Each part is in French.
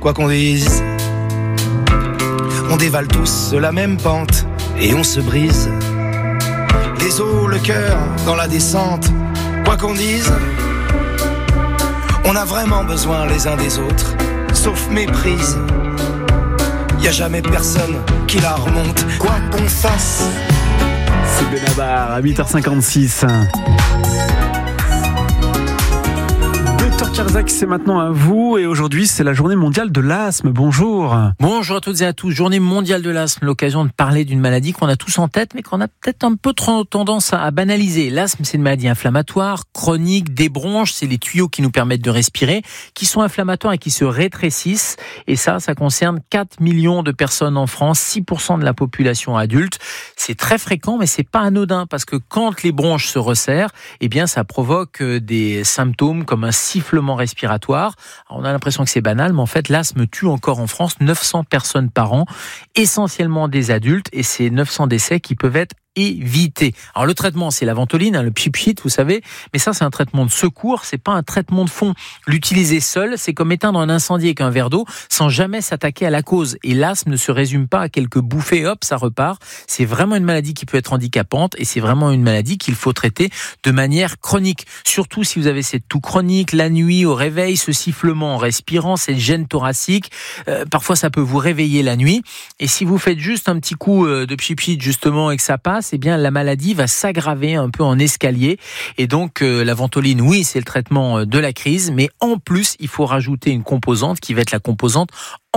quoi qu'on dise. On dévale tous la même pente et on se brise les os, le cœur dans la descente, quoi qu'on dise. On a vraiment besoin les uns des autres, sauf méprise. Y a jamais personne qui la remonte, quoi qu'on fasse. C'est Benabar à 8h56. Docteur Kierzak, c'est maintenant à vous et aujourd'hui c'est la journée mondiale de l'asthme. Bonjour. Bonjour à toutes et à tous. Journée mondiale de l'asthme, l'occasion de parler d'une maladie qu'on a tous en tête mais qu'on a peut-être un peu trop tendance à banaliser. L'asthme, c'est une maladie inflammatoire, chronique, des bronches, c'est les tuyaux qui nous permettent de respirer, qui sont inflammatoires et qui se rétrécissent. Et ça concerne 4 millions de personnes en France, 6% de la population adulte. C'est très fréquent mais c'est pas anodin parce que quand les bronches se resserrent, eh bien ça provoque des symptômes comme un sifflement respiratoire. Alors, on a l'impression que c'est banal, mais en fait, l'asthme tue encore en France 900 personnes par an, essentiellement des adultes, et c'est 900 décès qui peuvent être éviter. Alors le traitement, c'est la ventoline, le pchit, vous savez, mais ça c'est un traitement de secours, c'est pas un traitement de fond. L'utiliser seul, c'est comme éteindre un incendie avec un verre d'eau sans jamais s'attaquer à la cause. Et l'asthme ne se résume pas à quelques bouffées, hop, ça repart. C'est vraiment une maladie qui peut être handicapante et c'est vraiment une maladie qu'il faut traiter de manière chronique. Surtout si vous avez cette toux chronique, la nuit au réveil, ce sifflement en respirant, cette gêne thoracique. Parfois ça peut vous réveiller la nuit. Et si vous faites juste un petit coup de pchit justement et que ça passe, eh bien la maladie va s'aggraver un peu en escalier. Et donc la ventoline, oui, c'est le traitement de la crise, mais en plus, il faut rajouter une composante qui va être la composante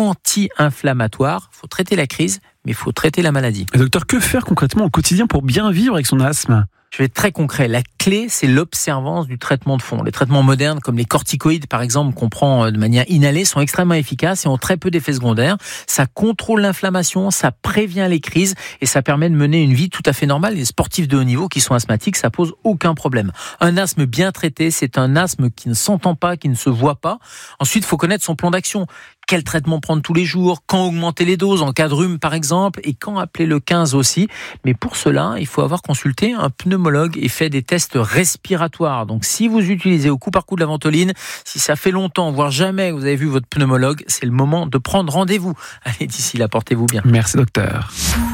anti-inflammatoire. Il faut traiter la crise, mais il faut traiter la maladie. Et docteur, que faire concrètement au quotidien pour bien vivre avec son asthme ? Je vais être très concret. La clé, c'est l'observance du traitement de fond. Les traitements modernes, comme les corticoïdes, par exemple, qu'on prend de manière inhalée, sont extrêmement efficaces et ont très peu d'effets secondaires. Ça contrôle l'inflammation, ça prévient les crises et ça permet de mener une vie tout à fait normale. Les sportifs de haut niveau qui sont asthmatiques, ça pose aucun problème. Un asthme bien traité, c'est un asthme qui ne s'entend pas, qui ne se voit pas. Ensuite, il faut connaître son plan d'action. Quel traitement prendre tous les jours, quand augmenter les doses, en cas de rhume par exemple, et quand appeler le 15 aussi. Mais pour cela, il faut avoir consulté un pneumologue et fait des tests respiratoires. Donc si vous utilisez au coup par coup de la ventoline, si ça fait longtemps, voire jamais que vous avez vu votre pneumologue, c'est le moment de prendre rendez-vous. Allez, d'ici là, portez-vous bien. Merci docteur.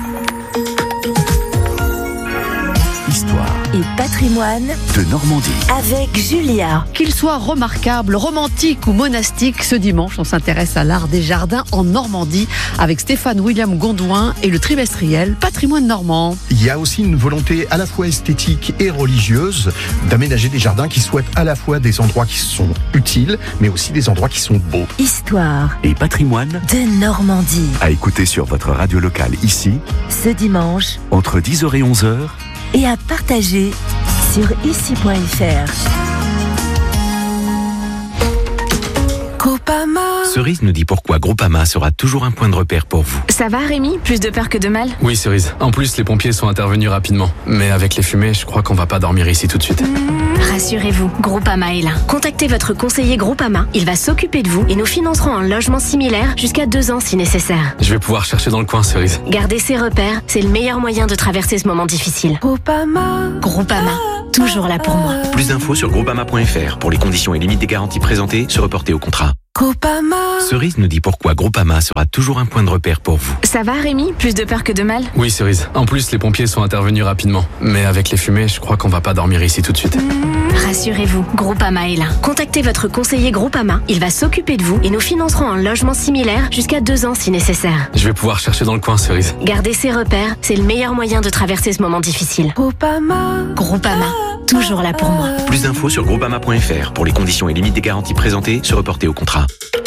Histoire et patrimoine de Normandie avec Julia. Qu'il soit remarquable, romantique ou monastique, ce dimanche, on s'intéresse à l'art des jardins en Normandie avec Stéphane William Gondouin et le trimestriel Patrimoine normand. Il y a aussi une volonté à la fois esthétique et religieuse d'aménager des jardins qui soient à la fois des endroits qui sont utiles, mais aussi des endroits qui sont beaux. Histoire et patrimoine de Normandie. À écouter sur votre radio locale ici, ce dimanche, entre 10h et 11h. Et à partager sur ici.fr. Groupama. Cerise nous dit pourquoi Groupama sera toujours un point de repère pour vous. Ça va Rémi ? Plus de peur que de mal ? Oui Cerise, en plus les pompiers sont intervenus rapidement. Mais avec les fumées, je crois qu'on va pas dormir ici tout de suite. Rassurez-vous, Groupama est là. Contactez votre conseiller Groupama, il va s'occuper de vous et nous financerons un logement similaire jusqu'à 2 ans si nécessaire. Je vais pouvoir chercher dans le coin Cerise. Gardez ses repères, c'est le meilleur moyen de traverser ce moment difficile. Groupama, toujours là pour moi. Plus d'infos sur groupama.fr. Pour les conditions et limites des garanties présentées, se reporter au contrat. Groupama. Cerise nous dit pourquoi Groupama sera toujours un point de repère pour vous. Ça va Rémi ? Plus de peur que de mal ? Oui Cerise, en plus les pompiers sont intervenus rapidement. Mais avec les fumées, je crois qu'on va pas dormir ici tout de suite. Rassurez-vous, Groupama est là. Contactez votre conseiller Groupama, il va s'occuper de vous et nous financerons un logement similaire jusqu'à 2 ans si nécessaire. Je vais pouvoir chercher dans le coin Cerise. Gardez ses repères, c'est le meilleur moyen de traverser ce moment difficile. Groupama, toujours là pour moi. Plus d'infos sur groupama.fr. Pour les conditions et limites des garanties présentées, se reporter au contrat.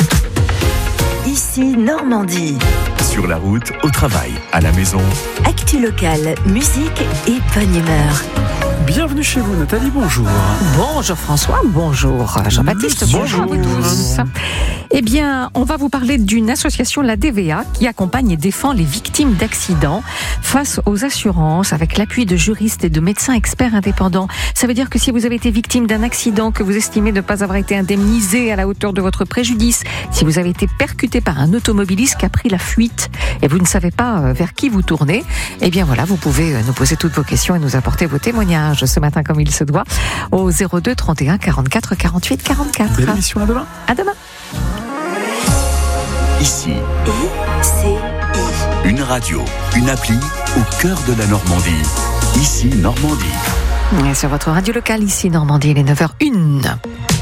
Ici Normandie. Sur la route, au travail, à la maison. Actu locale, musique et bonne humeur. Bienvenue chez vous, Nathalie, bonjour. Bonjour François, bonjour Jean-Baptiste, bonjour à tous. Eh bien, on va vous parler d'une association, la DVA, qui accompagne et défend les victimes d'accidents face aux assurances avec l'appui de juristes et de médecins experts indépendants. Ça veut dire que si vous avez été victime d'un accident, que vous estimez ne pas avoir été indemnisé à la hauteur de votre préjudice, si vous avez été percuté par un automobiliste qui a pris la fuite et vous ne savez pas vers qui vous tournez, eh bien voilà, vous pouvez nous poser toutes vos questions et nous apporter vos témoignages ce matin comme il se doit au 02 31 44 48 44. Belle émission, à demain. À demain. ici. ICI. Une radio, une appli au cœur de la Normandie. Ici, Normandie. Et sur votre radio locale, ici Normandie, il est 9h01.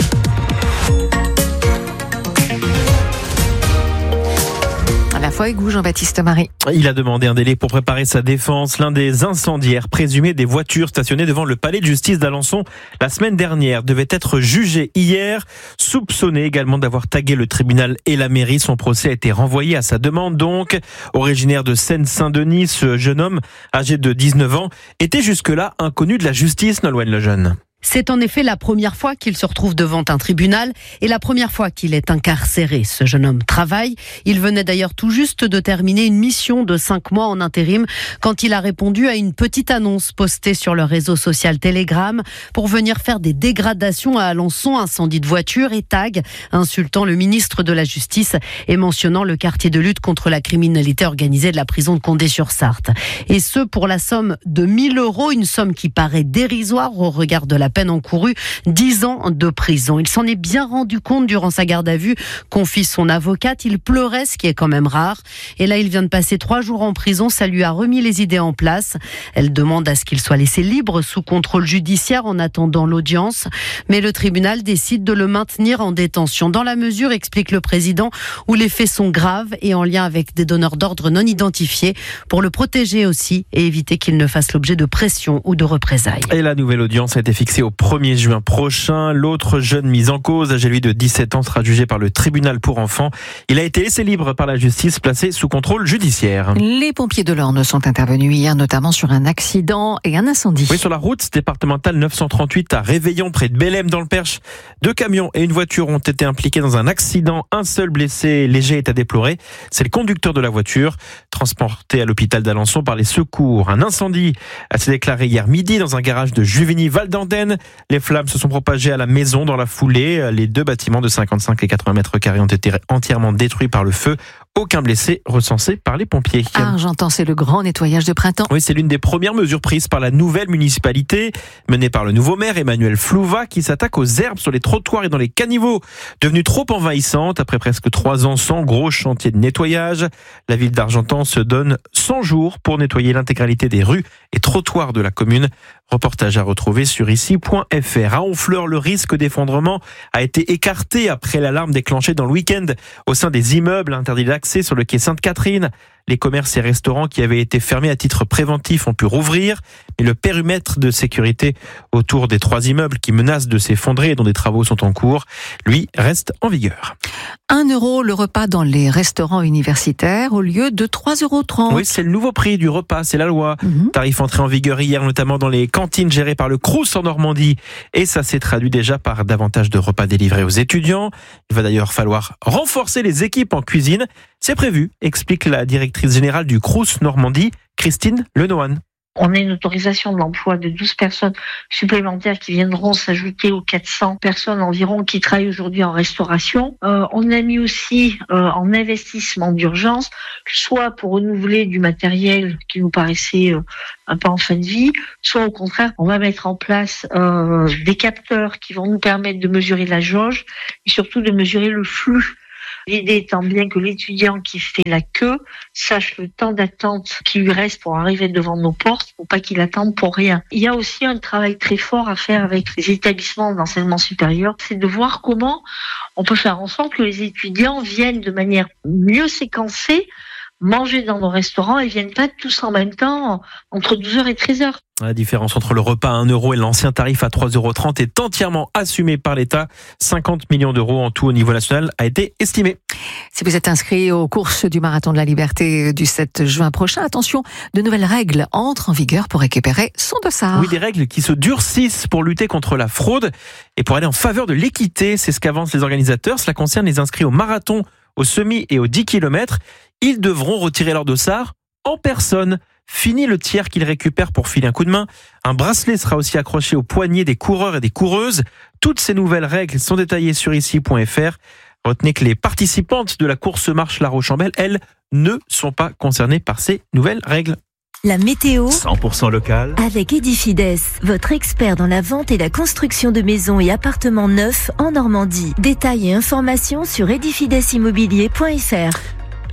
À la fois égout, Jean-Baptiste Marie. Il a demandé un délai pour préparer sa défense. L'un des incendiaires présumés des voitures stationnées devant le palais de justice d'Alençon la semaine dernière devait être jugé hier. Soupçonné également d'avoir tagué le tribunal et la mairie, son procès a été renvoyé à sa demande donc. Originaire de Seine-Saint-Denis, ce jeune homme âgé de 19 ans était jusque-là inconnu de la justice, Nolwenn Lejeune. C'est en effet la première fois qu'il se retrouve devant un tribunal et la première fois qu'il est incarcéré. Ce jeune homme travaille. Il venait d'ailleurs tout juste de terminer une mission de 5 mois en intérim quand il a répondu à une petite annonce postée sur le réseau social Telegram pour venir faire des dégradations à Alençon, incendie de voiture et tag, insultant le ministre de la Justice et mentionnant le quartier de lutte contre la criminalité organisée de la prison de Condé-sur-Sarthe. Et ce, pour la somme de 1 000 €, une somme qui paraît dérisoire au regard de la peine encourue, 10 ans de prison. Il s'en est bien rendu compte durant sa garde à vue, confie son avocate. Il pleurait, ce qui est quand même rare. Et là, il vient de passer 3 jours en prison. Ça lui a remis les idées en place. Elle demande à ce qu'il soit laissé libre sous contrôle judiciaire en attendant l'audience. Mais le tribunal décide de le maintenir en détention. Dans la mesure, explique le président, où les faits sont graves et en lien avec des donneurs d'ordre non identifiés, pour le protéger aussi et éviter qu'il ne fasse l'objet de pression ou de représailles. Et la nouvelle audience a été fixée au 1er juin prochain. L'autre jeune mis en cause, âgé lui de 17 ans, sera jugé par le tribunal pour enfants. Il a été laissé libre par la justice, placé sous contrôle judiciaire. Les pompiers de l'Orne sont intervenus hier, notamment sur un accident et un incendie. Oui, sur la route départementale 938 à Réveillon, près de Bellem, dans le Perche. 2 camions et une voiture ont été impliqués dans un accident. Un seul blessé léger est à déplorer. C'est le conducteur de la voiture, transporté à l'hôpital d'Alençon par les secours. Un incendie s'est déclaré hier midi dans un garage de Juvigny-Val d'Andenne. Les flammes se sont propagées à la maison dans la foulée. Les 2 bâtiments de 55 et 80 mètres carrés ont été entièrement détruits par le feu. Aucun blessé recensé par les pompiers. Argentan, c'est le grand nettoyage de printemps. Oui, c'est l'une des premières mesures prises par la nouvelle municipalité, menée par le nouveau maire Emmanuel Flouva, qui s'attaque aux herbes sur les trottoirs et dans les caniveaux. Devenue trop envahissante, après presque 3 ans sans gros chantier de nettoyage, la ville d'Argentan se donne 100 jours pour nettoyer l'intégralité des rues et trottoirs de la commune. Reportage à retrouver sur ici.fr. À Honfleur, le risque d'effondrement a été écarté après l'alarme déclenchée dans le week-end au sein des immeubles interdits d'accès sur le quai Sainte-Catherine. Les commerces et restaurants qui avaient été fermés à titre préventif ont pu rouvrir, mais le périmètre de sécurité autour des 3 immeubles qui menacent de s'effondrer et dont des travaux sont en cours, lui, reste en vigueur. 1 € le repas dans les restaurants universitaires au lieu de 3,30 €. Oui, c'est le nouveau prix du repas, c'est la loi. Tarif entré en vigueur hier, notamment dans les cantines gérées par le Crous en Normandie. Et ça s'est traduit déjà par davantage de repas délivrés aux étudiants. Il va d'ailleurs falloir renforcer les équipes en cuisine. C'est prévu, explique la directrice générale du Crous Normandie, Christine Lenohan. On a une autorisation de l'emploi de 12 personnes supplémentaires qui viendront s'ajouter aux 400 personnes environ qui travaillent aujourd'hui en restauration. On a mis aussi en investissement d'urgence, soit pour renouveler du matériel qui nous paraissait un peu en fin de vie, soit au contraire, on va mettre en place des capteurs qui vont nous permettre de mesurer la jauge et surtout de mesurer le flux. L'idée étant bien que l'étudiant qui fait la queue sache le temps d'attente qui lui reste pour arriver devant nos portes, pour pas qu'il attende pour rien. Il y a aussi un travail très fort à faire avec les établissements d'enseignement supérieur, c'est de voir comment on peut faire en sorte que les étudiants viennent de manière mieux séquencée manger dans nos restaurants et viennent pas tous en même temps entre 12h et 13h. La différence entre le repas à 1 € et l'ancien tarif à 3,30 € est entièrement assumée par l'État. 50 millions d'euros en tout au niveau national a été estimé. Si vous êtes inscrit aux courses du Marathon de la Liberté du 7 juin prochain, attention, de nouvelles règles entrent en vigueur pour récupérer son dossard. Oui, des règles qui se durcissent pour lutter contre la fraude et pour aller en faveur de l'équité. C'est ce qu'avancent les organisateurs. Cela concerne les inscrits au marathon, au semi et aux 10 km. Ils devront retirer leur dossard en personne. Fini le tiers qu'ils récupèrent pour filer un coup de main. Un bracelet sera aussi accroché au poignet des coureurs et des coureuses. Toutes ces nouvelles règles sont détaillées sur ici.fr. Retenez que les participantes de la course marche La Rochambelle, elles, ne sont pas concernées par ces nouvelles règles. La météo 100% local avec Edifides, votre expert dans la vente et la construction de maisons et appartements neufs en Normandie. Détails et informations sur edifidesimmobilier.fr.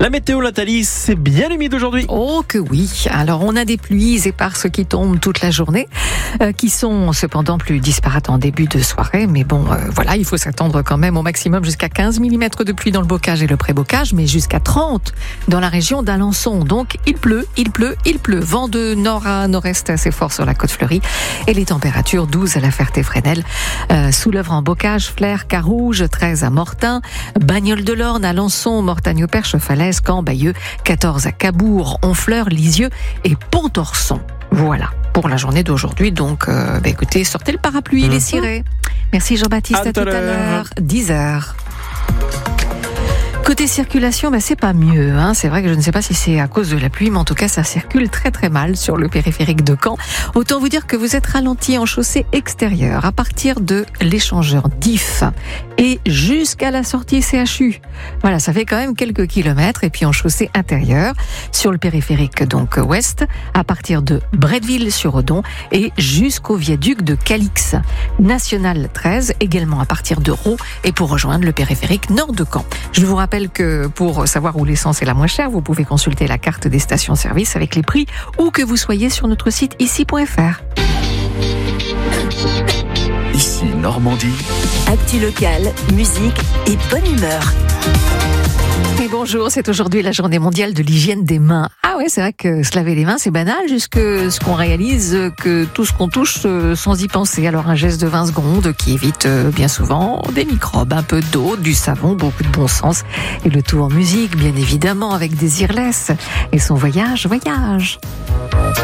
La météo, Nathalie, c'est bien humide aujourd'hui. Oh que oui. Alors on a des pluies éparses qui tombent toute la journée, qui sont cependant plus disparates en début de soirée. Mais bon, voilà, il faut s'attendre quand même au maximum jusqu'à 15 mm de pluie dans le bocage et le pré-bocage, mais jusqu'à 30 dans la région d'Alençon. Donc il pleut. Vent de nord à nord-est assez fort sur la côte fleurie. Et les températures 12 à la Ferté-Fresnel, Soulèvre en bocage, Flers, Carouge, 13 à Mortain, Bagnoles de l'Orne, Alençon, Mortagne-au-Perche, Falaise, Caen, Bayeux, 14 à Cabourg, Honfleur, Lisieux et Pont-Orson. Voilà pour la journée d'aujourd'hui. Donc, écoutez, sortez le parapluie et les cirés. Merci Jean-Baptiste, à tout à l'heure, 10h. Côté circulation, c'est pas mieux. C'est vrai que je ne sais pas si c'est à cause de la pluie, mais en tout cas, ça circule très très mal sur le périphérique de Caen. Autant vous dire que vous êtes ralenti en chaussée extérieure à partir de l'échangeur d'If et jusqu'à la sortie CHU. Voilà, ça fait quand même quelques kilomètres. Et puis en chaussée intérieure sur le périphérique donc ouest, à partir de Bretteville-sur-Odon et jusqu'au viaduc de Calix. National 13 également à partir de Rault et pour rejoindre le périphérique nord de Caen. Je vous rappelle que pour savoir où l'essence est la moins chère, vous pouvez consulter la carte des stations-service avec les prix où que vous soyez sur notre site ici.fr. Ici Normandie. Actu locale, musique et bonne humeur. Et bonjour, c'est aujourd'hui la journée mondiale de l'hygiène des mains. Ah ouais, c'est vrai que se laver les mains, c'est banal, jusque ce qu'on réalise que tout ce qu'on touche sans y penser. Alors un geste de 20 secondes qui évite bien souvent des microbes, un peu d'eau, du savon, beaucoup de bon sens. Et le tout en musique, bien évidemment, avec Désirless et son voyage.